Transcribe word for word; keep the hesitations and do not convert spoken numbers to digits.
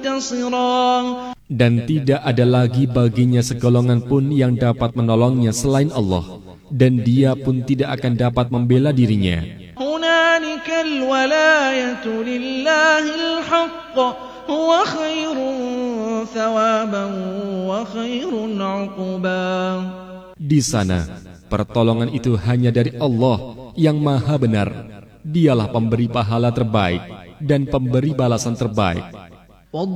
منتصرا. Dan tidak ada lagi baginya segolongan pun yang dapat menolongnya selain Allah, dan dia pun tidak akan dapat membela dirinya. هنالك الولاية لله الحق هو خير ثوابا وخير عقبا. Di sana, pertolongan itu hanya dari Allah yang Maha Benar. Dialah pemberi pahala terbaik dan pemberi balasan terbaik.